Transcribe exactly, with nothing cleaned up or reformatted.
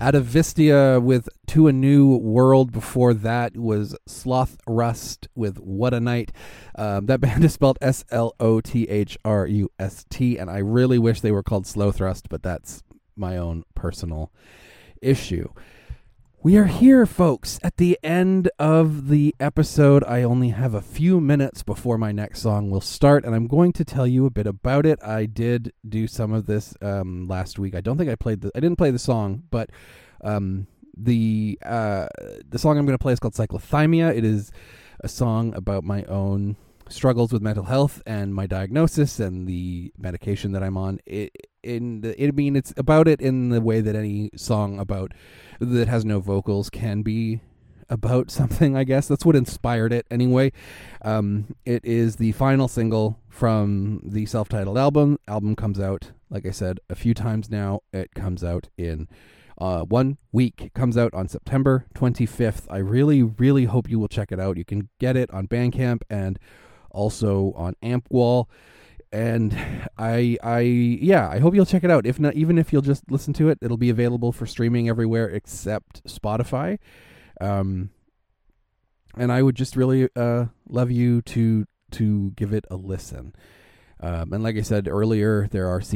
Atavistia with To a New World. Before that was Sloth Rust with What a Night. Um, that band is spelled S L O T H R U S T, and I really wish they were called Slow Thrust, but that's my own personal issue. We are here, folks, at the end of the episode. I only have a few minutes before my next song will start, and I'm going to tell you a bit about it. I did do some of this um, last week. I don't think I played the. I didn't play the song, but um, the uh, the song I'm going to play is called Cyclothymia. It is a song about my own struggles with mental health and my diagnosis and the medication that I'm on. It, in the, it, I mean, it's about it in the way that any song about that has no vocals can be about something, I guess. That's what inspired it anyway. Um, it is the final single from the self-titled album. Album comes out, like I said, a few times now. It comes out in uh, one week. It comes out on September twenty-fifth. I really, really hope you will check it out. You can get it on Bandcamp and also on Ampwall. And I, I, yeah, I hope you'll check it out. If not, even if you'll just listen to it, it'll be available for streaming everywhere except Spotify. Um, and I would just really uh, love you to to give it a listen. Um, and like I said earlier, there are